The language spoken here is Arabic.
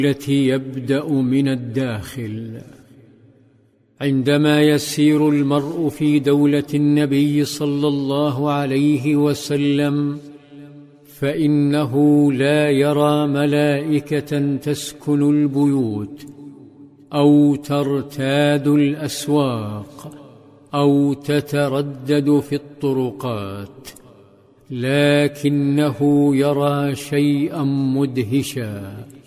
التي يبدأ من الداخل. عندما يسير المرء في دولة النبي صلى الله عليه وسلم فإنه لا يرى ملائكة تسكن البيوت أو ترتاد الأسواق أو تتردد في الطرقات، لكنه يرى شيئا مدهشا.